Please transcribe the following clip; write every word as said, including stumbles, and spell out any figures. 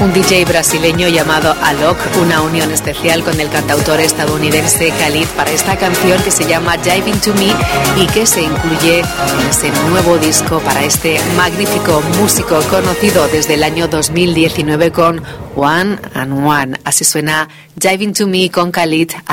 un D J brasileño llamado Alok, una unión especial con el cantautor estadounidense Khalid para esta canción que se llama Diving to Me y que se incluye en ese nuevo disco para este magnífico músico conocido desde el año dos mil diecinueve con One and One. Así suena Diving to Me con Khalid.